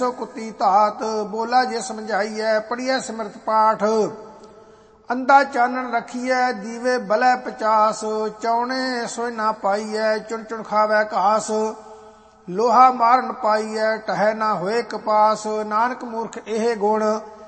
ਕੁੱਤੀ ਧਾਤ ਬੋਲਾ ਜੇ ਸਮਝਾਈਐ ਪੜੀਐ ਸਿਮਰਤ ਪਾਠ। ਅੰਧਾ ਚਾਨਣ ਰਖੀਐ ਦੀਵੇ ਬਲੈ 50 ਚੌਣੇ ਸੋਇ ਨਾ ਪਾਈਐ ਚੁਣ ਚੁਣ ਖਾਵੈ ਘਾਸ। ਲੋਹਾ ਮਾਰਨ ਪਾਈਐ ਟਹੈ ਨਾ ਹੋਏ ਕਪਾਸ ਨਾਨਕ ਮੂਰਖ ਇਹ ਗੁਣ